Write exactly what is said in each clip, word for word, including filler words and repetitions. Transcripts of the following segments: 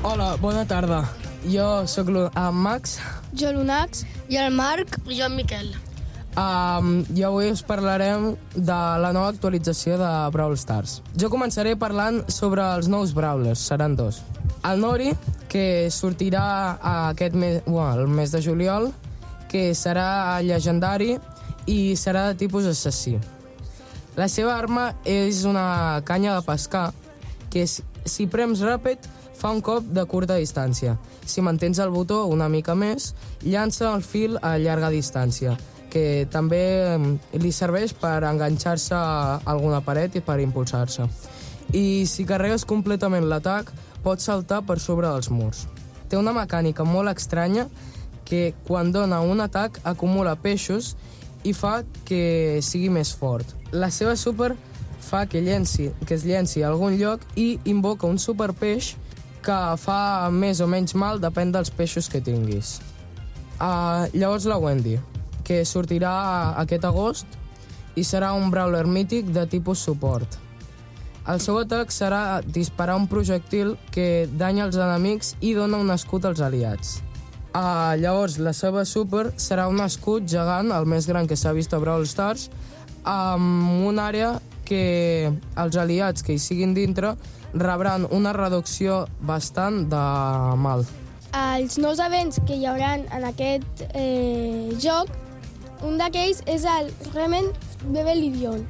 Hola, bona tarda. Jo sóc el Max. Jo l'Unax. I el Marc. I jo en Miquel. Um, I avui us parlarem de la nova actualització de Brawl Stars. Jo començaré parlant sobre els nous Brawlers, seran dos. El Nori, que sortirà aquest mes, bueno, el mes de juliol, que serà llegendari i serà de tipus assassí. La seva arma és una canya de pescar que, si prems ràpid, fa un cop de curta distància. Si mantens el botó una mica més, llança el fil a llarga distància, que també li serveix per enganxar-se a alguna paret i per impulsar-se. I si carregues completament l'atac, pots saltar per sobre dels murs. Té una mecànica molt estranya que, quan dona un atac, acumula peixos i fa que sigui més fort. La seva super fa que, llenci, que es llenci a algun lloc i invoca un superpeix que fa més o menys mal, depèn dels peixos que tinguis. Uh, llavors la Wendy, que sortirà aquest agost i serà un brawler mític de tipus suport. El seu atac serà disparar un projectil que danya els enemics i dona un escut als aliats. Uh, llavors la seva super serà un escut gegant, el més gran que s'ha vist a Brawl Stars, amb una àrea que els aliats que hi siguin dintre rebran una reducció bastant de mal. Els nous events que hi haurà en aquest eh, joc, un d'aquells és el Remen Bebelidion,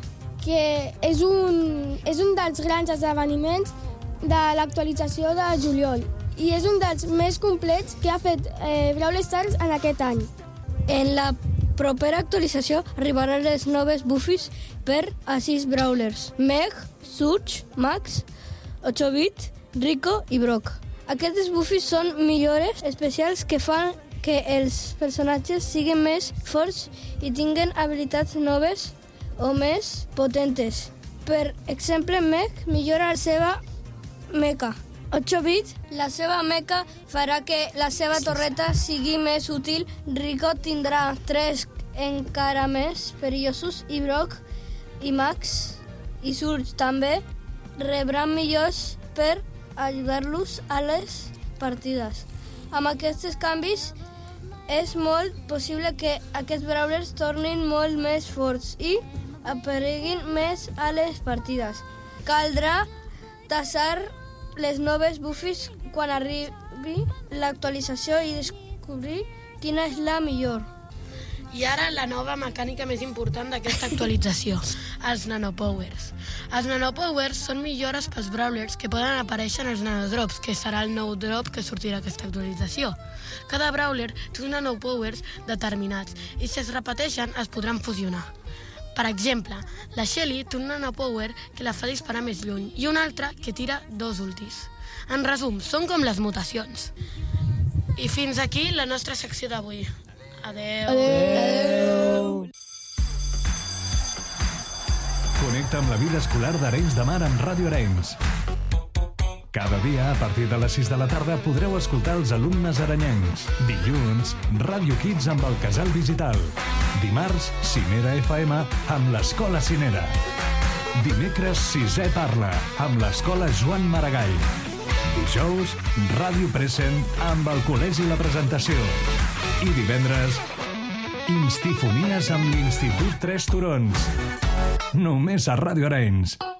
que és un, és un dels grans esdeveniments de l'actualització de juliol i és un dels més complets que ha fet eh, Brawl Stars en aquest any. En la propera actualització arribaran les noves buffis per a sis brawlers: Meg, Surge, Max, ocho bit, Rico i Brock. Aquestes buffis són millores especials que fan que els personatges siguin més forts i tinguen habilitats noves o més potentes. Per exemple, Meg millora la seva mecha. ocho bit, la seva mecha farà que la seva torreta sigui més útil. Rico tindrà tres encara més perillosos i Brock i Max i Surge també rebran millors per ajudar-los a les partides. Amb aquests canvis és molt possible que aquests brawlers tornin molt més forts i apareguin més a les partides. Caldrà tasar les noves buffis quan arribi l'actualització i descobrir quina és la millor. I ara la nova mecànica més important d'aquesta actualització, els nanopowers. Els nanopowers són millores pels brawlers que poden aparèixer en els nanodrops, que serà el nou drop que sortirà aquesta actualització. Cada brawler té uns nanopowers determinats i si es repeteixen es podran fusionar. Per exemple, la Shelly té un nanopower que la fa disparar més lluny i un altre que tira dos ultis. En resum, són com les mutacions. I fins aquí la nostra secció d'avui. Adeu. Adeu. Connecta amb la vida escolar d'Arenys de Mar amb Ràdio Arenys. Cada dia, a partir de les sis de la tarda, podreu escoltar els alumnes arenyencs. Dilluns, Ràdio Kids amb el Casal Digital. Dimarts, Cinera F M amb l'Escola Cinera. Dimecres, Sisè Parla amb l'Escola Joan Maragall. Dijous, Ràdio Present amb el Col·legi La Presentació. I divendres, Instifonies amb l'Institut Tres Turons. Només a Ràdio Arenys.